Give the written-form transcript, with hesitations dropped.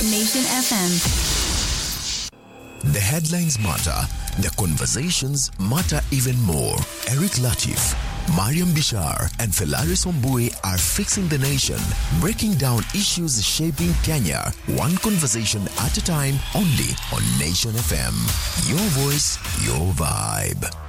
Nation FM. The headlines matter. The conversations matter even more. Eric Latif, Mariam Bishar, and Phalaris Ombui are fixing the nation, breaking down issues shaping Kenya, one conversation at a time, only on Nation FM. Your voice, your vibe.